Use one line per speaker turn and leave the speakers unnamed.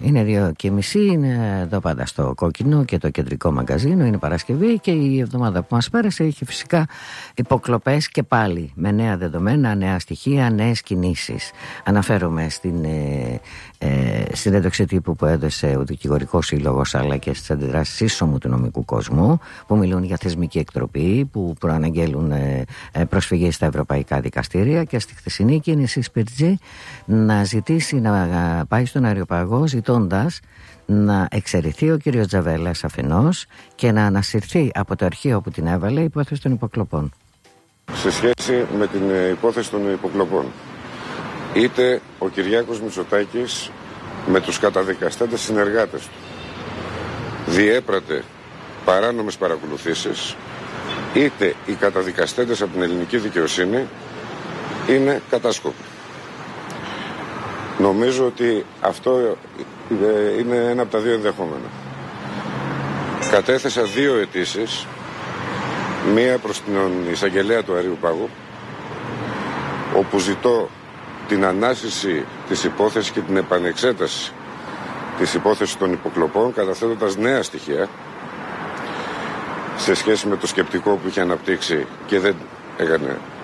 Είναι 2:30, είναι εδώ πάντα στο Κόκκινο και το κεντρικό μαγκαζίνο. Είναι Παρασκευή και η εβδομάδα που μας πέρασε είχε φυσικά υποκλοπές και πάλι με νέα δεδομένα, νέα στοιχεία, νέες κινήσεις. Αναφέρομαι στην συνέντευξη τύπου που έδωσε ο Δικηγορικός Σύλλογος αλλά και στις αντιδράσεις σύσσωμου του νομικού κόσμου, που μιλούν για θεσμική εκτροπή, που προαναγγέλουν προσφυγή στα ευρωπαϊκά δικαστήρια, και στη χθεσινή κίνηση Σπιρτζή να ζητήσει να πάει στον Αριοπαγό ζητώντας να εξαιρεθεί ο κύριος Τζαβέλας αφενός και να ανασυρθεί από το αρχείο που την έβαλε η υπόθεση των υποκλοπών.
Σε σχέση με την υπόθεση των υποκλοπών, είτε ο Κυριάκος Μητσοτάκης με τους καταδικαστέντες συνεργάτες του διέπρατε παράνομες παρακολουθήσεις, είτε οι καταδικαστέντες από την ελληνική δικαιοσύνη είναι κατάσκοποι. Νομίζω ότι αυτό είναι ένα από τα δύο ενδεχόμενα. Κατέθεσα 2 αιτήσεις, μία προς την εισαγγελέα του Αριοπάγου, όπου ζητώ την ανάσυρση της υπόθεσης και την επανεξέταση της υπόθεσης των υποκλοπών, καταθέτοντας νέα στοιχεία σε σχέση με το σκεπτικό που είχε αναπτύξει και δεν έκανε